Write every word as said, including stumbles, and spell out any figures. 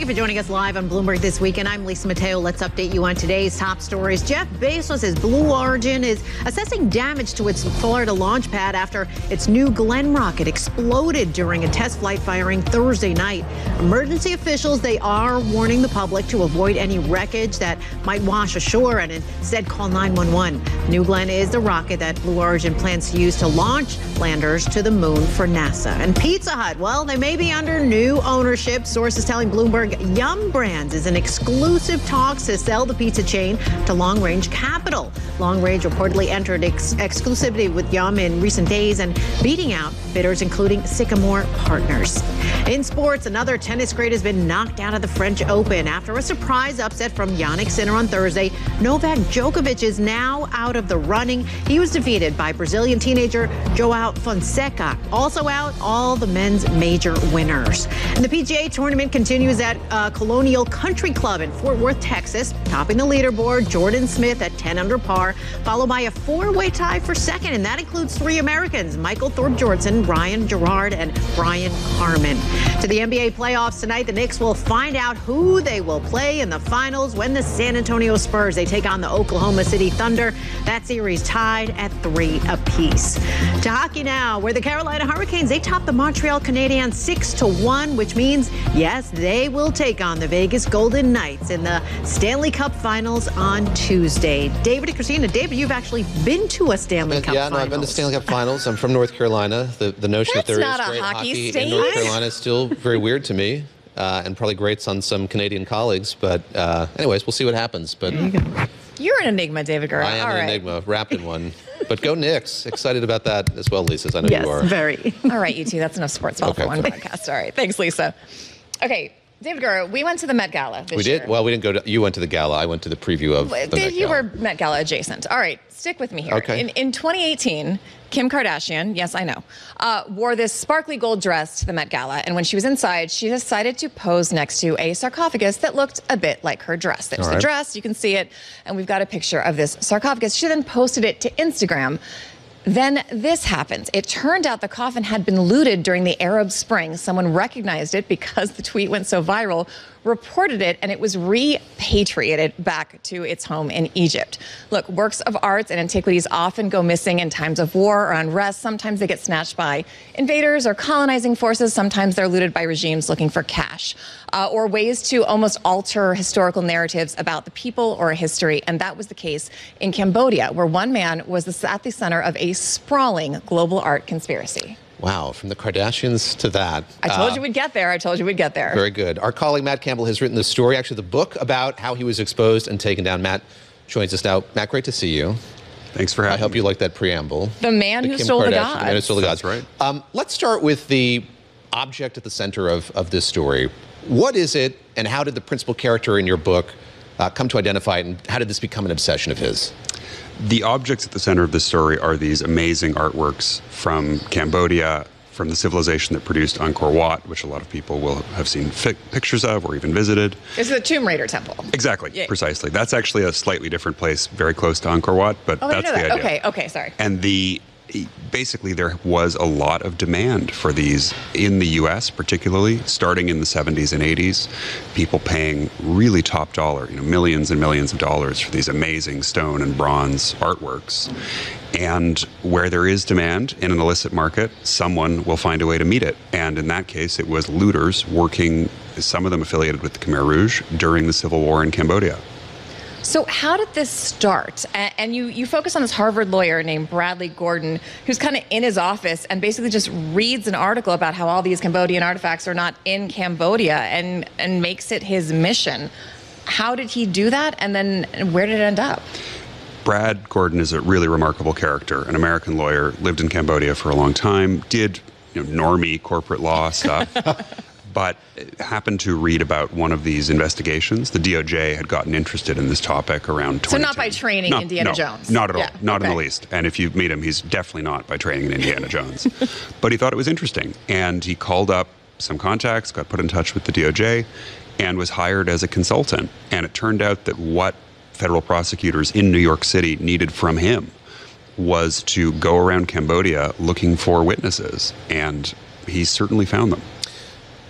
you for joining us live on Bloomberg This Weekend. I'm Lisa Mateo. Let's update you on today's top stories. Jeff Bezos says Blue Origin is assessing damage to its Florida launch pad after its New Glenn rocket exploded during a test flight firing Thursday night. Emergency officials, they are warning the public to avoid any wreckage that might wash ashore and instead call nine one one. New Glenn is the rocket that Blue Origin plans to use to launch landers to the moon for NASA. And Pizza Hut, well, they may be under new ownership. Sources telling Bloomberg Yum Brands is in exclusive talks to sell the pizza chain to Long Range Capital. Long Range reportedly entered ex- exclusivity with Yum in recent days and beating out bidders including Sycamore Partners. In sports, another tennis great has been knocked out of the French Open after a surprise upset from Jannik Sinner on Thursday. Novak Djokovic is now out of the running. He was defeated by Brazilian teenager Joao Fonseca. Also out, all the men's major winners. And the P G A tournament continues at uh, Colonial Country Club in Fort Worth, Texas. Topping the leaderboard, Jordan Smith at ten under par, followed by a four-way tie for second, and that includes three Americans, Michael Thorpe-Jorgensen, Ryan Gerard, and Brian Harman. To the N B A playoffs tonight, the Knicks will find out who they will play in the finals when the San Antonio Spurs, they take on the Oklahoma City Thunder. That series tied at three apiece. To hockey now, where the Carolina Hurricanes, they top the Montreal Canadiens six to one, which means, yes, they will take on the Vegas Golden Knights in the Stanley Cup Finals on Tuesday. David and Christina, David, you've actually been to a Stanley Cup yeah, Finals. Yeah, no, I've been to Stanley Cup Finals. I'm from North Carolina. The, the notion That's that there not is a great hockey hockey state. in North Carolina is still very weird to me, uh, and probably grates on some Canadian colleagues. But uh, anyways, we'll see what happens. But You're an enigma, David Gurr. I am All an right. enigma, wrapped in one. But go Knicks. Excited about that as well, Lisa, as I know Yes, you are. very. All right, you two. That's enough sports talk Okay, for one fine. podcast. All right. Thanks, Lisa. Okay, David Gurr, we went to the Met Gala this We year. did? Well, we didn't go to, you went to the gala. I went to the preview of the Met You Gala. were Met Gala adjacent. All right, stick with me here. Okay. In, in twenty eighteen, Kim Kardashian, yes, I know, uh, wore this sparkly gold dress to the Met Gala. And when she was inside, she decided to pose next to a sarcophagus that looked a bit like her dress. There's All the right. dress. You can see it. And we've got a picture of this sarcophagus. She then posted it to Instagram. Then this happens. It turned out the coffin had been looted during the Arab Spring. Someone recognized it because the tweet went so viral, reported it, and it was repatriated back to its home in Egypt. Look, works of arts and antiquities often go missing in times of war or unrest. Sometimes they get snatched by invaders or colonizing forces. Sometimes they're looted by regimes looking for cash uh, or ways to almost alter historical narratives about the people or a history. And that was the case in Cambodia, where one man was at the center of a sprawling global art conspiracy. Wow, from the Kardashians to that. I told Uh, you we'd get there. I told you we'd get there. Very good. Our colleague Matt Campbell has written the story, actually the book, about how he was exposed and taken down. Matt joins us now. Matt, great to see you. Thanks for having I hope me. you like that preamble. The man who Kim stole the Kardashian, gods. The man who stole the gods. That's right. Um, let's start with the object at the center of, of this story. What is it, and how did the principal character in your book uh, come to identify it, and how did this become an obsession of his? The objects at the center of this story are these amazing artworks from Cambodia, from the civilization that produced Angkor Wat, which a lot of people will have seen fi- pictures of or even visited. This is the Tomb Raider temple. Exactly, Yeah. precisely. That's actually a slightly different place, very close to Angkor Wat, but Oh, I that's didn't know the that. idea. Okay, okay, sorry. And the basically there was a lot of demand for these in the U S, particularly starting in the seventies and eighties. People paying really top dollar, you know, millions and millions of dollars for these amazing stone and bronze artworks. And where there is demand in an illicit market, someone will find a way to meet it. And in that case, it was looters working, some of them affiliated with the Khmer Rouge, during the civil war in Cambodia. So how did this start? A- And you, you focus on this Harvard lawyer named Bradley Gordon, who's kind of in his office and basically just reads an article about how all these Cambodian artifacts are not in Cambodia and, and makes it his mission. How did he do that? And then where did it end up? Brad Gordon is a really remarkable character, an American lawyer, lived in Cambodia for a long time, did you know, normie corporate law stuff, but happened to read about one of these investigations. The D O J had gotten interested in this topic around twenty ten. So not by training no, Indiana no, Jones? Not at all. Yeah, Not in okay. the least. And if you meet him, he's definitely not by training in Indiana Jones. But he thought it was interesting. And he called up some contacts, got put in touch with the D O J, and was hired as a consultant. And it turned out that what federal prosecutors in New York City needed from him was to go around Cambodia looking for witnesses. And he certainly found them.